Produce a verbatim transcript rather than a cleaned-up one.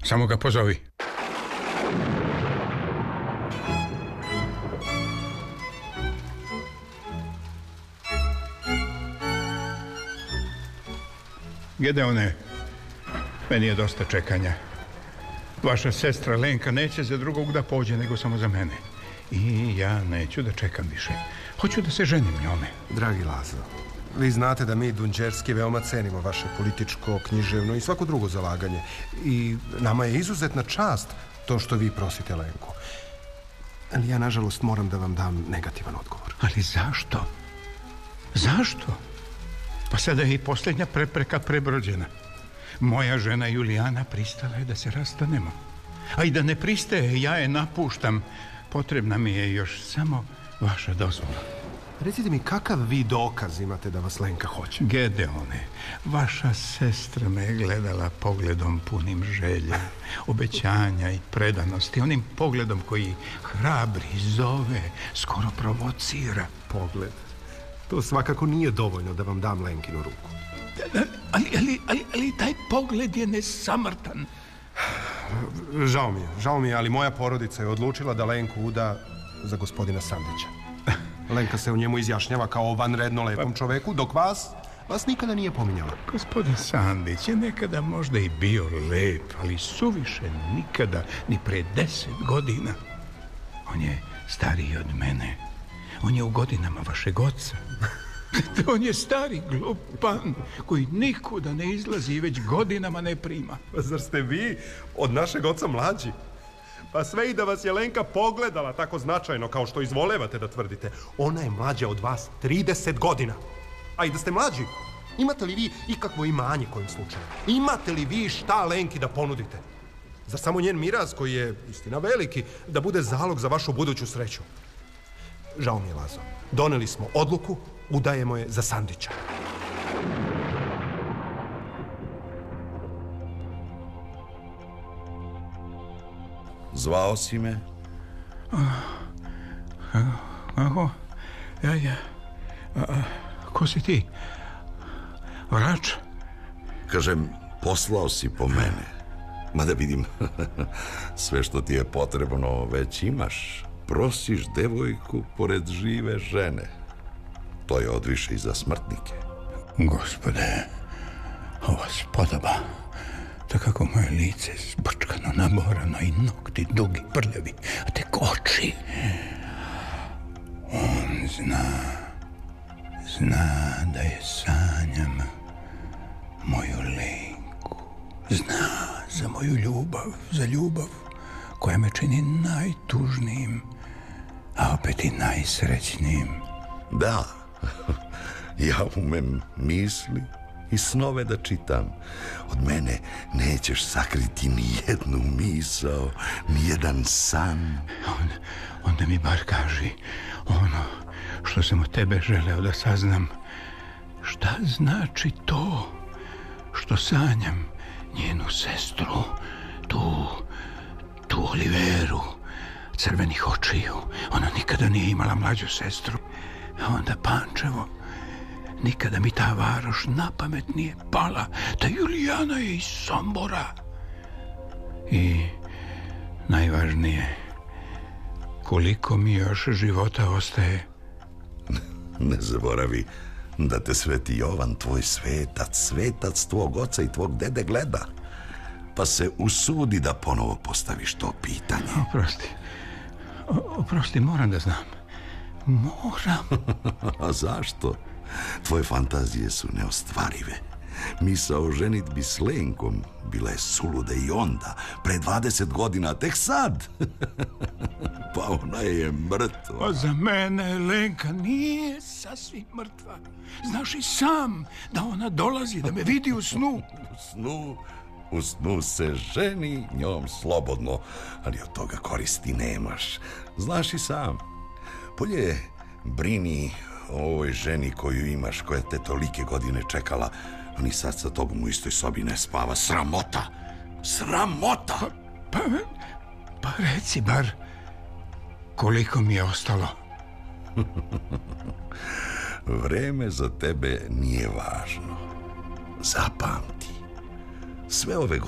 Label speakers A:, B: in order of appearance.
A: Samo ga pozovi. Gedeone, meni je dosta čekanja. Vaša sestra Lenka neće za drugog da pođe nego samo za mene. I ja neću da čekam više. Hoću da se ženim njome.
B: Dragi Lazo, vi znate da mi Dunđerski veoma cenimo vaše političko, književno i svako drugo zalaganje. I nama je izuzetna čast to što vi prosite Lenku. Ali ja, nažalost, moram da vam dam negativan odgovor.
A: Ali zašto? Zašto? Pa sada je i posljednja prepreka prebrođena. Moja žena Julijana pristala je da se rastanemo. A i da ne pristaje, ja je napuštam. Potrebna mi je još samo vaša dozvola.
B: Recite mi, kakav vi dokaz imate da vas Lenka hoće?
A: Gedeone, vaša sestra me je gledala pogledom punim želje, obećanja i predanosti. Onim pogledom koji hrabri, zove, skoro provocira.
B: Pogled. To svakako nije dovoljno da vam dam Lenkinu ruku.
A: Ali, ali, ali, ali taj pogled je nesamrtan.
B: Žao mi je, žao mi je, ali moja porodica je odlučila da Lenku uda za gospodina Sandića. Lenka se o njemu izjašnjava kao o vanredno lepom čoveku, dok vas, vas nikada nije pominjala.
A: Gospodin Sandić je nekada možda i bio lep, ali suviše nikada, ni pre deset godina. On je stariji od mene. On je u godinama vašeg oca. On je stari glupan koji nikuda ne izlazi i već godinama ne prima.
B: Pa zar ste vi od našeg oca mlađi? Pa sve i da vas je Lenka pogledala tako značajno kao što izvolevate da tvrdite, ona je mlađa od vas trideset godina. A i da ste mlađi, imate li vi ikakvo imanje kojim slučajem? Imate li vi šta Lenki da ponudite? Zar samo njen miraz, koji je istina veliki, da bude zalog za vašu buduću sreću? Žao mi je, Lazo. Doneli smo odluku, udajemo je za Sandića.
C: Zvao si me?
A: Kako? Ja, ja. A, a, ko si ti? Vrač?
C: Kažem, poslao si po mene. Mada vidim, sve što ti je potrebno već imaš. Prosiš devojku pored žive žene. To je odviše i za smrtnike.
A: Gospode, ovo se podoba. Tako kako moje lice zbrčkano, naborano i nokti dugi, prljavi, a tek oči. On zna, zna da je sanjam moju Lenku. Zna za moju ljubav, za ljubav koja me čini najtužnijim, a opet i najsrećnijim.
C: Da, ja umem misli i snove da čitam. Od mene nećeš sakriti ni jednu misao, ni jedan san.
A: Onda, onda mi bar kaži ono što sam od tebe želeo da saznam. Šta znači to što sanjam njenu sestru, tu, tu Oliveru, crvenih očiju. Ona nikada nije imala mlađu sestru. A onda Pančevo. Nikada mi ta varoš na pamet nije pala. Ta Julijana je iz Sombora. I najvažnije, koliko mi još života ostaje.
C: Ne zaboravi da te Sveti Jovan, tvoj svetac, svetac tvog oca i tvog dede gleda. Pa se usudi da ponovo postaviš to pitanje.
A: Oprosti. O, oprosti, moram da znam. Moram.
C: A zašto? Tvoje fantazije su neostvarive. Misao o ženitbi s Lenkom bila je suluda i onda, pre dvadeset godina, tek sad. Pa ona je mrtva.
A: Pa za mene Lenka nije sasvim mrtva. Znaš i sam da ona dolazi, da me vidi u snu.
C: U snu, u snu se ženi njom slobodno, ali od toga koristi nemaš. Znaš i sam. Bolje brini o ovoj ženi koju imaš, koja te tolike godine čekala, a ni sad sa tobom u istoj sobi ne spava. Sramota! Sramota!
A: Pa, pa, pa reci bar koliko mi je ostalo.
C: Vreme za tebe nije važno. Zapamti. Sve ove